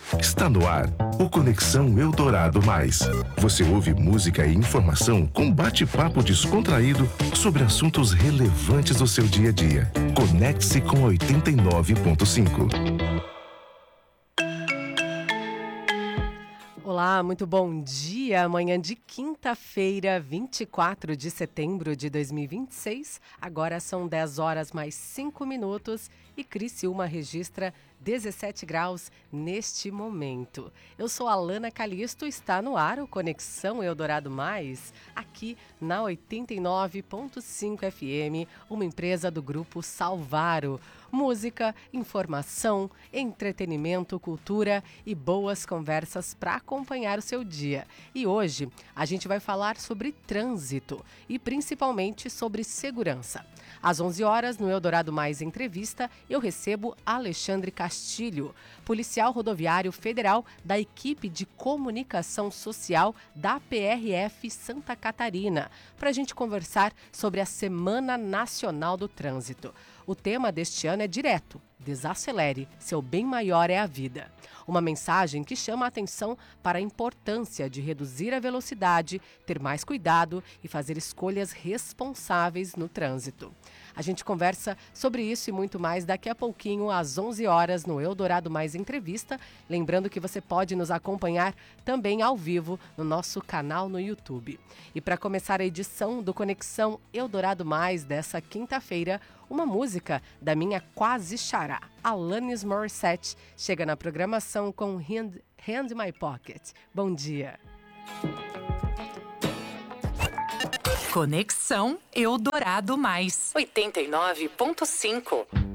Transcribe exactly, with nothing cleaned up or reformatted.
Está no ar o Conexão Eldorado Mais. Você ouve música e informação com bate-papo descontraído sobre assuntos relevantes do seu dia a dia. Conecte-se com oitenta e nove ponto cinco. Olá, muito bom dia. Amanhã de quinta-feira, vinte e quatro de setembro de dois mil e vinte e seis. Agora são dez horas mais cinco minutos e Criciúma registra dezessete graus neste momento. Eu sou a Alana Calisto, está no ar o Conexão Eldorado Mais, aqui na oitenta e nove ponto cinco F M, uma empresa do Grupo Salvaro. Música, informação, entretenimento, cultura e boas conversas para acompanhar o seu dia. E hoje a gente vai falar sobre trânsito e principalmente sobre segurança. Às onze horas, no Eldorado Mais Entrevista, eu recebo Alexandre Castilho, policial rodoviário federal da equipe de comunicação social da P R F Santa Catarina, para a gente conversar sobre a Semana Nacional do Trânsito. O tema deste ano é direto: desacelere, seu bem maior é a vida. Uma mensagem que chama a atenção para a importância de reduzir a velocidade, ter mais cuidado e fazer escolhas responsáveis no trânsito. A gente conversa sobre isso e muito mais daqui a pouquinho, às onze horas, no Eldorado Mais Entrevista. Lembrando que você pode nos acompanhar também ao vivo no nosso canal no YouTube. E para começar a edição do Conexão Eldorado Mais dessa quinta-feira, uma música da minha quase xará, Alanis Morissette, chega na programação com Hand, Hand My Pocket. Bom dia. Conexão Eldorado Mais. oitenta e nove ponto cinco.